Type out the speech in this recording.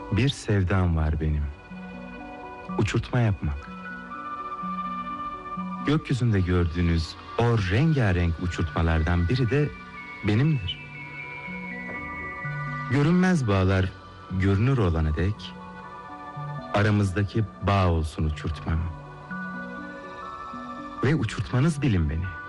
Bir sevdam var benim. Uçurtma yapmak. Gökyüzünde gördüğünüz o rengarenk uçurtmalardan biri de benimdir. Görünmez bağlar görünür olana dek aramızdaki bağ olsun uçurtmam. Ve uçurtmanız bilin beni.